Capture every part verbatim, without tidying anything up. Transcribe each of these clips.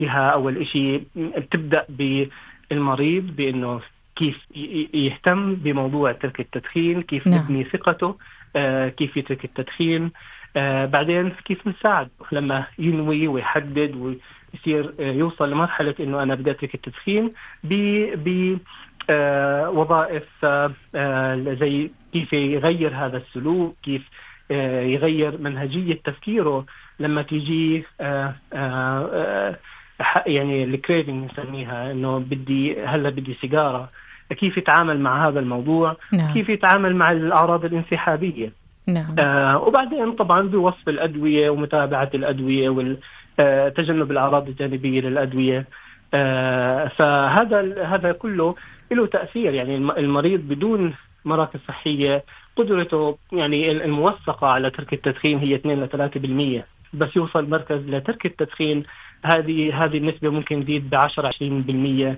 فيها أول إشي بتبدأ بالمريض بأنه كيف يهتم بموضوع ترك التدخين، كيف نعم. نبني ثقته، آه كيف يترك التدخين، آه بعدين كيف نساعد لما ينوي ويحدد ويصير آه يوصل لمرحلة إنه أنا بدي أترك التدخين ب آه وظائف آه آه زي كيف يغير هذا السلوك، كيف آه يغير منهجية تفكيره لما تيجي آه آه آه يعني الكريفنج نسميها، إنه بدي هلا بدي سيجارة، كيف يتعامل مع هذا الموضوع، نعم. كيف يتعامل مع الأعراض الانسحابية. نعم. آه وبعدين طبعا بوصف الأدوية ومتابعة الأدوية وتجنب الأعراض الجانبية للأدوية. آه فهذا هذا كله له تأثير. يعني المريض بدون مراكز صحية قدرته يعني الموثقة على ترك التدخين هي اثنين إلى ثلاثة بالمئة، بس يوصل مركز لترك التدخين هذه هذه النسبة ممكن تزيد بعشرة عشرين بالمئة،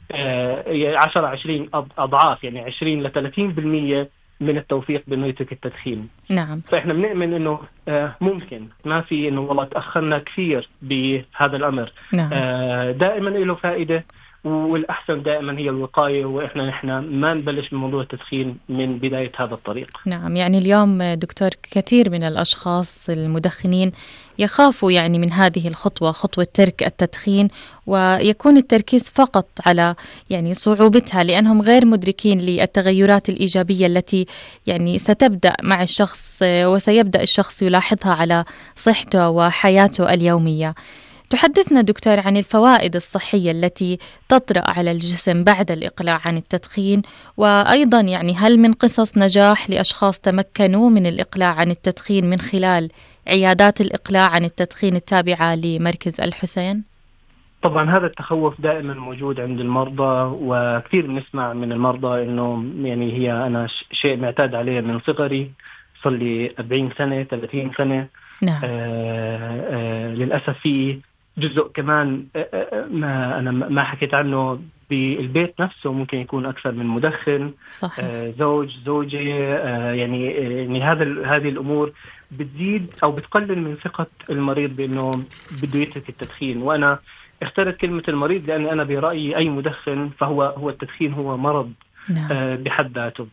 عشرة عشرين أضعاف، يعني عشرين لثلاثين بالمئة من التوفيق بأنه يترك التدخين. نعم. فإحنا بنؤمن إنه ممكن، ما في إنه والله تأخرنا كثير بهذا الأمر. نعم. دائما له فائدة، والأحسن دائما هي الوقاية، وإحنا نحن ما نبلش بموضوع التدخين من بداية هذا الطريق. نعم. يعني اليوم دكتور كثير من الأشخاص المدخنين يخافوا يعني من هذه الخطوة، خطوة ترك التدخين، ويكون التركيز فقط على يعني صعوبتها، لأنهم غير مدركين للتغيرات الإيجابية التي يعني ستبدأ مع الشخص وسيبدأ الشخص يلاحظها على صحته وحياته اليومية. تحدثنا دكتور عن الفوائد الصحية التي تطرأ على الجسم بعد الإقلاع عن التدخين، وأيضا يعني هل من قصص نجاح لأشخاص تمكنوا من الإقلاع عن التدخين من خلال عيادات الإقلاع عن التدخين التابعة لمركز الحسين؟ طبعا هذا التخوف دائما موجود عند المرضى، وكثير بنسمع من المرضى إنه يعني هي أنا شيء معتاد عليه من صغري، صار لي أربعين سنة ثلاثين سنة. نعم. آه آه للأسف في جزء كمان آه ما أنا ما حكيت عنه بالبيت نفسه، ممكن يكون أكثر من مدخن. صحيح. آه زوج زوجة آه يعني يعني هذا هذه الأمور بتزيد أو بتقلل من ثقة المريض بأنه بده يترك التدخين. وأنا اخترت كلمة المريض لأن أنا برأيي أي مدخن فهو هو التدخين هو مرض. نعم. آه بحد ذاته.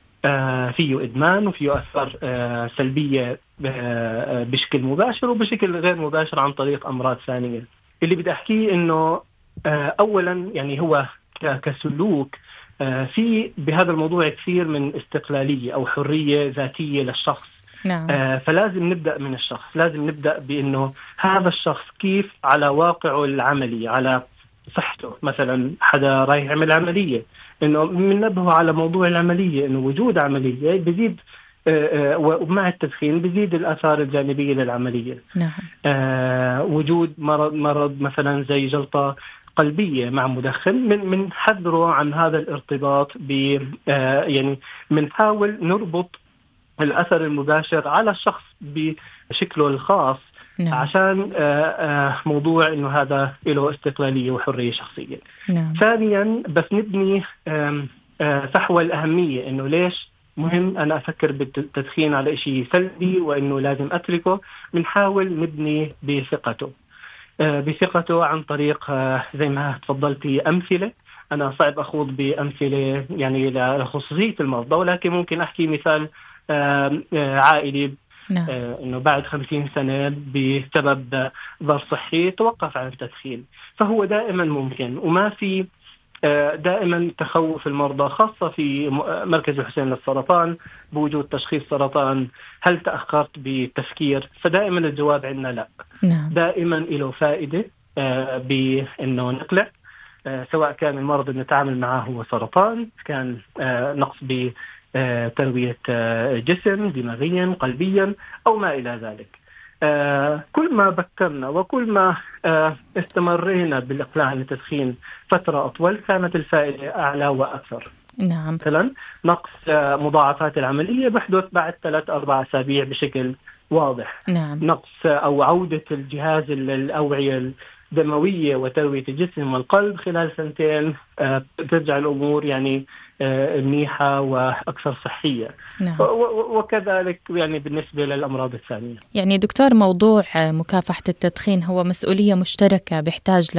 آه فيه إدمان وفيه أثار آه سلبية آه بشكل مباشر وبشكل غير مباشر عن طريق أمراض ثانية. اللي بدي أحكيه إنه آه أولا يعني هو كسلوك آه في بهذا الموضوع كثير من استقلالية أو حرية ذاتية للشخص. نعم. آه فلازم نبدأ من الشخص، لازم نبدأ بأنه هذا الشخص كيف على واقعه العملي، على صحته. مثلا حدا رايح يعمل عملية، إنه منبهه على موضوع العملية، إنه وجود عملية بزيد آه آه ومع التدخين بزيد الآثار الجانبية للعملية. نعم. آه وجود مرض مرض مثلا زي جلطة قلبية مع مدخن، من من حذره عن هذا الارتباط ب آه يعني بنحاول نربط الأثر المباشر على الشخص بشكله الخاص. نعم. عشان آه آه موضوع إنه هذا له استقلالية وحرية شخصية. نعم. ثانيا بس نبني آه آه فحوى الأهمية، إنه ليش مهم أنا أفكر بالتدخين على شيء سلبي وإنه لازم أتركه. بنحاول نبني بثقته آه بثقته عن طريق آه زي ما تفضلتي أمثلة. أنا صعب أخوض بأمثلة يعني لخصوصية المرضى، ولكن ممكن أحكي مثال آه آه عائلي. نعم. آه إنه بعد خمسين سنة بسبب ظرف صحي توقف عن التدخين، فهو دائما ممكن. وما في آه دائما تخوف المرضى خاصة في مركز الحسين للسرطان بوجود تشخيص سرطان، هل تأخرت بالتفكير؟ فدائما الجواب عندنا لا. نعم. دائما له فائدة آه بأنه نقلع، آه سواء كان المرض اللي نتعامل معه هو سرطان، كان آه نقص ب آه، تروية آه، جسم دماغيا قلبيا أو ما إلى ذلك. آه، كل ما بكرنا وكل ما آه، استمرينا بالإقلاع عن التدخين فترة أطول كانت الفائدة أعلى وأكثر. نعم. مثلا نقص آه، مضاعفات العملية بحدث بعد ثلاث أربع أسابيع بشكل واضح. نعم. نقص آه، أو عودة الجهاز الأوعية الدموية وتروية الجسم والقلب خلال سنتين آه، ترجع الأمور يعني منيحة وأكثر صحية. نعم. وكذلك يعني بالنسبة للأمراض الثانية. يعني دكتور موضوع مكافحة التدخين هو مسؤولية مشتركة بيحتاج